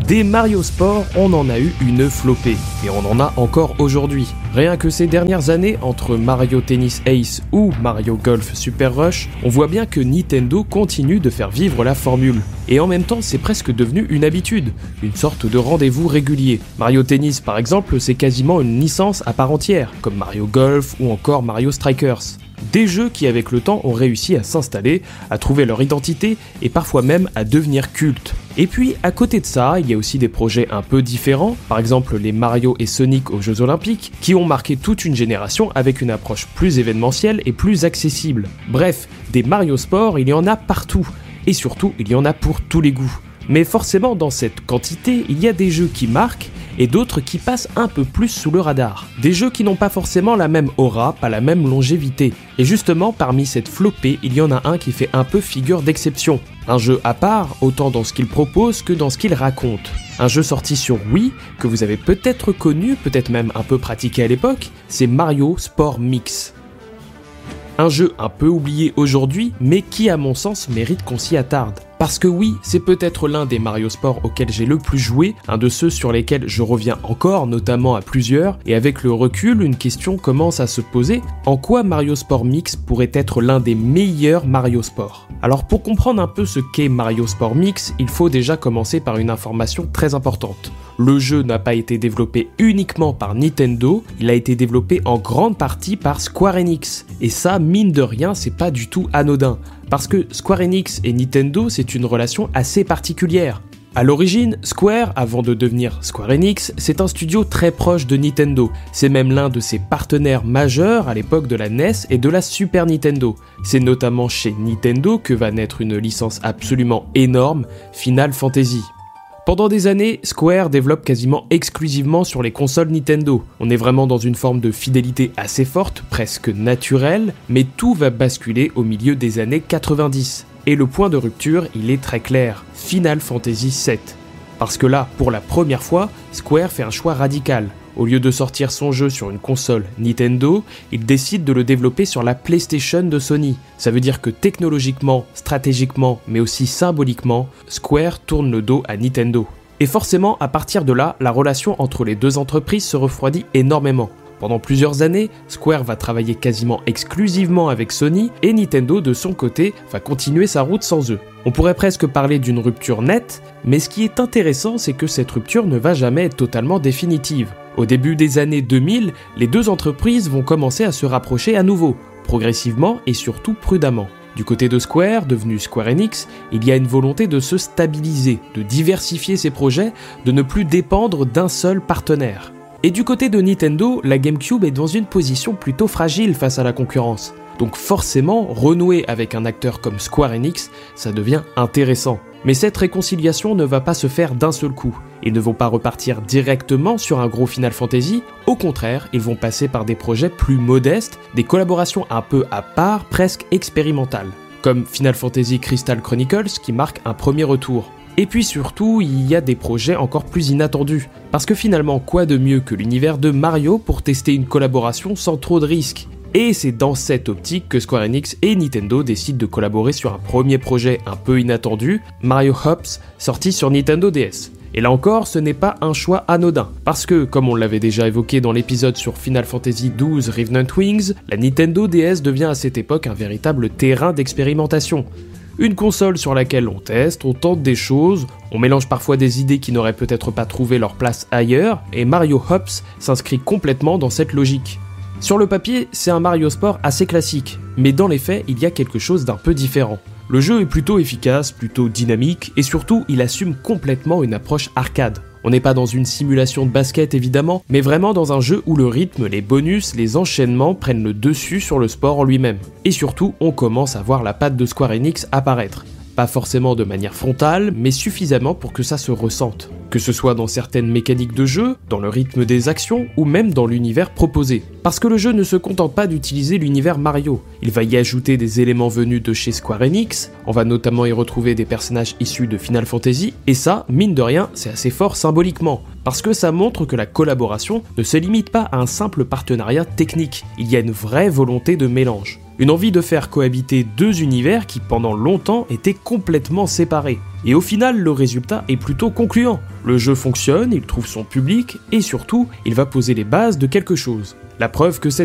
Des Mario Sport, on en a eu une flopée, et on en a encore aujourd'hui. Rien que ces dernières années, entre Mario Tennis Ace ou Mario Golf Super Rush, on voit bien que Nintendo continue de faire vivre la formule. Et en même temps, c'est presque devenu une habitude, une sorte de rendez-vous régulier. Mario Tennis, par exemple, c'est quasiment une licence à part entière, comme Mario Golf ou encore Mario Strikers. Des jeux qui, avec le temps, ont réussi à s'installer, à trouver leur identité et parfois même à devenir cultes. Et puis, à côté de ça, il y a aussi des projets un peu différents, par exemple les Mario et Sonic aux Jeux Olympiques, qui ont marqué toute une génération avec une approche plus événementielle et plus accessible. Bref, des Mario Sport, il y en a partout, et surtout, il y en a pour tous les goûts. Mais forcément, dans cette quantité, il y a des jeux qui marquent, et d'autres qui passent un peu plus sous le radar. Des jeux qui n'ont pas forcément la même aura, pas la même longévité. Et justement, parmi cette flopée, il y en a un qui fait un peu figure d'exception. Un jeu à part, autant dans ce qu'il propose que dans ce qu'il raconte. Un jeu sorti sur Wii, que vous avez peut-être connu, peut-être même un peu pratiqué à l'époque, c'est Mario Sport Mix. Un jeu un peu oublié aujourd'hui, mais qui à mon sens mérite qu'on s'y attarde. Parce que oui, c'est peut-être l'un des Mario Sport auxquels j'ai le plus joué, un de ceux sur lesquels je reviens encore, notamment à plusieurs, et avec le recul, une question commence à se poser, en quoi Mario Sport Mix pourrait être l'un des meilleurs Mario Sport ? Alors pour comprendre un peu ce qu'est Mario Sport Mix, il faut déjà commencer par une information très importante. Le jeu n'a pas été développé uniquement par Nintendo, il a été développé en grande partie par Square Enix. Et ça, mine de rien, c'est pas du tout anodin. Parce que Square Enix et Nintendo, c'est une relation assez particulière. À l'origine, Square, avant de devenir Square Enix, c'est un studio très proche de Nintendo. C'est même l'un de ses partenaires majeurs à l'époque de la NES et de la Super Nintendo. C'est notamment chez Nintendo que va naître une licence absolument énorme, Final Fantasy. Pendant des années, Square développe quasiment exclusivement sur les consoles Nintendo. On est vraiment dans une forme de fidélité assez forte, presque naturelle, mais tout va basculer au milieu des années 90. Et le point de rupture, il est très clair, Final Fantasy VII. Parce que là, pour la première fois, Square fait un choix radical. Au lieu de sortir son jeu sur une console Nintendo, il décide de le développer sur la PlayStation de Sony. Ça veut dire que technologiquement, stratégiquement, mais aussi symboliquement, Square tourne le dos à Nintendo. Et forcément, à partir de là, la relation entre les deux entreprises se refroidit énormément. Pendant plusieurs années, Square va travailler quasiment exclusivement avec Sony et Nintendo, de son côté, va continuer sa route sans eux. On pourrait presque parler d'une rupture nette, mais ce qui est intéressant, c'est que cette rupture ne va jamais être totalement définitive. Au début des années 2000, les deux entreprises vont commencer à se rapprocher à nouveau, progressivement et surtout prudemment. Du côté de Square, devenu Square Enix, il y a une volonté de se stabiliser, de diversifier ses projets, de ne plus dépendre d'un seul partenaire. Et du côté de Nintendo, la GameCube est dans une position plutôt fragile face à la concurrence. Donc forcément, renouer avec un acteur comme Square Enix, ça devient intéressant. Mais cette réconciliation ne va pas se faire d'un seul coup. Ils ne vont pas repartir directement sur un gros Final Fantasy, au contraire, ils vont passer par des projets plus modestes, des collaborations un peu à part, presque expérimentales. Comme Final Fantasy Crystal Chronicles qui marque un premier retour. Et puis surtout, il y a des projets encore plus inattendus. Parce que finalement, quoi de mieux que l'univers de Mario pour tester une collaboration sans trop de risques ? Et c'est dans cette optique que Square Enix et Nintendo décident de collaborer sur un premier projet un peu inattendu, Mario Hops, sorti sur Nintendo DS. Et là encore, ce n'est pas un choix anodin, parce que, comme on l'avait déjà évoqué dans l'épisode sur Final Fantasy XII Revenant Wings, la Nintendo DS devient à cette époque un véritable terrain d'expérimentation. Une console sur laquelle on teste, on tente des choses, on mélange parfois des idées qui n'auraient peut-être pas trouvé leur place ailleurs, et Mario Hops s'inscrit complètement dans cette logique. Sur le papier, c'est un Mario Sport assez classique, mais dans les faits, il y a quelque chose d'un peu différent. Le jeu est plutôt efficace, plutôt dynamique, et surtout, il assume complètement une approche arcade. On n'est pas dans une simulation de basket évidemment, mais vraiment dans un jeu où le rythme, les bonus, les enchaînements prennent le dessus sur le sport en lui-même. Et surtout, on commence à voir la patte de Square Enix apparaître. Pas forcément de manière frontale, mais suffisamment pour que ça se ressente. Que ce soit dans certaines mécaniques de jeu, dans le rythme des actions, ou même dans l'univers proposé. Parce que le jeu ne se contente pas d'utiliser l'univers Mario, il va y ajouter des éléments venus de chez Square Enix, on va notamment y retrouver des personnages issus de Final Fantasy, et ça, mine de rien, c'est assez fort symboliquement. Parce que ça montre que la collaboration ne se limite pas à un simple partenariat technique, il y a une vraie volonté de mélange. Une envie de faire cohabiter deux univers qui pendant longtemps étaient complètement séparés. Et au final, le résultat est plutôt concluant. Le jeu fonctionne, il trouve son public, et surtout, il va poser les bases de quelque chose. La preuve que cette